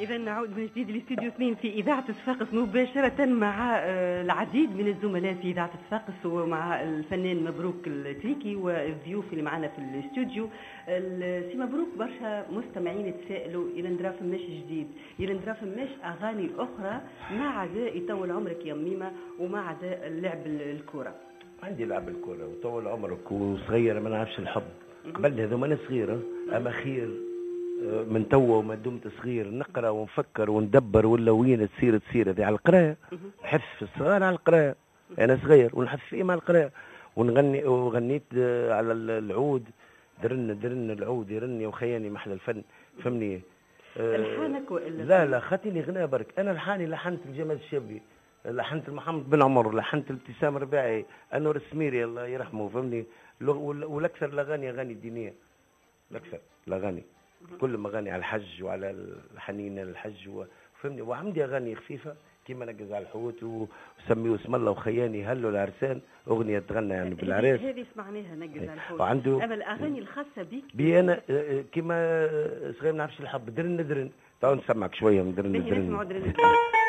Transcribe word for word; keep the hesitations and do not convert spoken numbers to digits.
إذا نعود من جديد لاستوديو اثنين في إذاعة صفاقس مباشرة مع العديد من الزملاء في إذاعة صفاقس ومع الفنان مبروك التريكي والضيوف اللي معنا في الاستوديو. سي مبروك، برشا مستمعين يتسائلوا إلى ندرا فماش جديد، إلى ندرا فماش أغاني أخرى ما عدا يطول عمرك يا ميمة وما عدا لعب الكرة؟ عندي لعب الكرة وطول عمرك وصغيرة ما نعرفش الحب قبل هذا ما أنا صغيرة، أما خير من توا وما دمت صغير نقرا ونفكر وندبر ولا وين تصير تصير هذه على القراءة. نحث في الصغار على القراءة، أنا صغير ونحث فيهم على القراءة، ونغني وغنيت على العود، درن درن العود يرني وخياني محل الفن، فهمني؟ الحانك ولا لا لا خاطيني غناء برك. أنا الحاني لحنت الجمال الشابي، لحنت محمد بن عمر، لحنت الابتسام الرباعي، أنور السميري الله يرحمه، فهمني؟ والأكثر الأغاني أغاني الدينية، الأكثر الأغاني كل ما اغاني على الحج وعلى الحنين للحج وفهمني، وعندي اغاني خفيفه كيما نقز على الحوت وسميه اسم الله وخياني هلو العرسان، اغنيه تغنى يعني بالعراس هذه سمعناها نقز على الحوت. وعنده اما الاغاني الخاصه بك بي انا كيما صغير ما نعرفش الحب درن درن، تعال نسمعك شويه من درن درن.